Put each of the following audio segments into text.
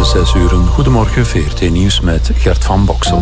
6 uur. Goedemorgen, VRT Nieuws met Gert van Boksel.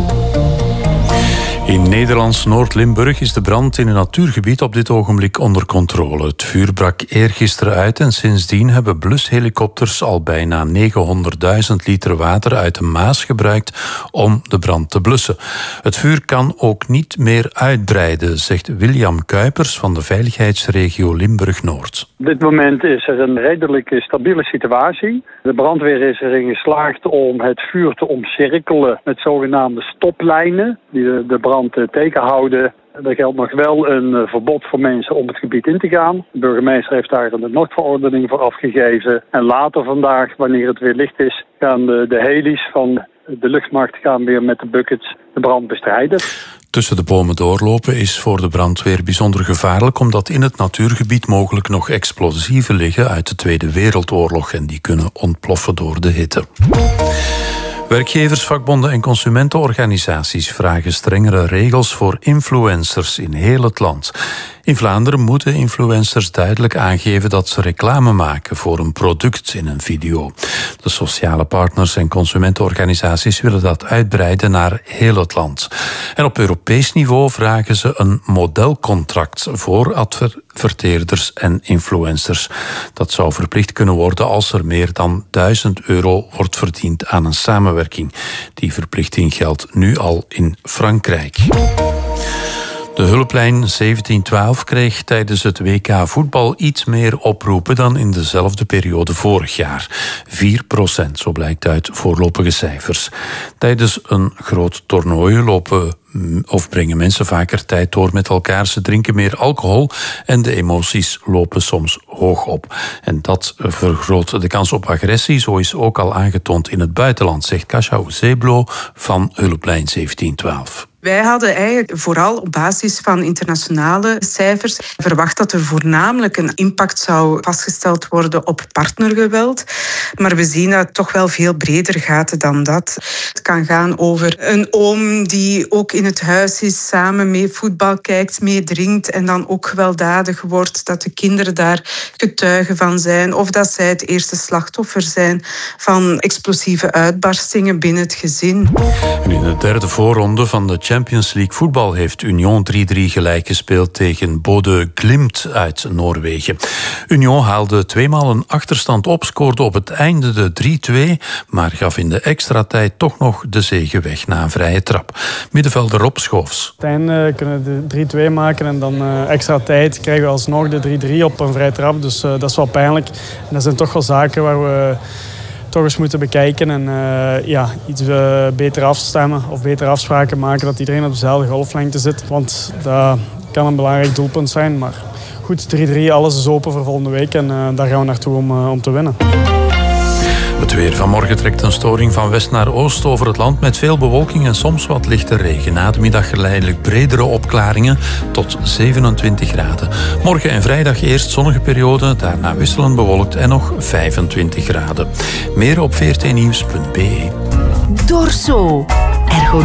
In Nederlands Noord-Limburg is de brand in een natuurgebied op dit ogenblik onder controle. Het vuur brak eergisteren uit en sindsdien hebben blushelikopters al bijna 900.000 liter water uit de Maas gebruikt om de brand te blussen. Het vuur kan ook niet meer uitbreiden, zegt William Kuipers van de veiligheidsregio Limburg-Noord. Op dit moment is er een redelijk stabiele situatie. De brandweer is erin geslaagd om het vuur te omcirkelen met zogenaamde stoplijnen die de brand tegenhouden. Er geldt nog wel een verbod voor mensen om het gebied in te gaan. De burgemeester heeft daar een noodverordening voor afgegeven. En later vandaag, wanneer het weer licht is, gaan de heli's van de luchtmacht gaan weer met de buckets de brand bestrijden. Tussen de bomen doorlopen is voor de brandweer bijzonder gevaarlijk, omdat in het natuurgebied mogelijk nog explosieven liggen uit de Tweede Wereldoorlog en die kunnen ontploffen door de hitte. Werkgevers, vakbonden en consumentenorganisaties vragen strengere regels voor influencers in heel het land. In Vlaanderen moeten influencers duidelijk aangeven dat ze reclame maken voor een product in een video. De sociale partners en consumentenorganisaties willen dat uitbreiden naar heel het land. En op Europees niveau vragen ze een modelcontract voor adverteerders en influencers. Dat zou verplicht kunnen worden als er meer dan €1000 wordt verdiend aan een samenwerking. Die verplichting geldt nu al in Frankrijk. De hulplijn 1712 kreeg tijdens het WK voetbal iets meer oproepen dan in dezelfde periode vorig jaar. 4%, zo blijkt uit voorlopige cijfers. Tijdens een groot toernooi brengen mensen vaker tijd door met elkaar. Ze drinken meer alcohol en de emoties lopen soms hoog op. En dat vergroot de kans op agressie. Zo is ook al aangetoond in het buitenland, zegt Kasia Oezeblo van hulplijn 1712. Wij hadden eigenlijk vooral op basis van internationale cijfers verwacht dat er voornamelijk een impact zou vastgesteld worden op partnergeweld. Maar we zien dat het toch wel veel breder gaat dan dat. Het kan gaan over een oom die ook in het huis is, samen mee voetbal kijkt, mee drinkt en dan ook gewelddadig wordt, dat de kinderen daar getuigen van zijn of dat zij het eerste slachtoffer zijn van explosieve uitbarstingen binnen het gezin. En in de derde voorronde van de Champions League voetbal heeft Union 3-3 gelijk gespeeld tegen Bodø Glimt uit Noorwegen. Union haalde 2 maal een achterstand op, scoorde op het einde de 3-2, maar gaf in de extra tijd toch nog de zege weg na een vrije trap. Middenvelder Rob Schoofs. Op het einde kunnen we de 3-2 maken en dan extra tijd krijgen we alsnog de 3-3 op een vrije trap. Dus dat is wel pijnlijk. En dat zijn toch wel zaken waar we toch eens moeten bekijken en iets beter afstemmen of betere afspraken maken, dat iedereen op dezelfde golflengte zit. Want dat kan een belangrijk doelpunt zijn. Maar goed, 3-3, alles is open voor volgende week en daar gaan we naartoe om te winnen. Het weer. Vanmorgen trekt een storing van west naar oost over het land met veel bewolking en soms wat lichte regen. Na de middag geleidelijk bredere opklaringen tot 27 graden. Morgen en vrijdag eerst zonnige periode, daarna wisselend bewolkt en nog 25 graden. Meer op vrtnieuws.be. Dorso.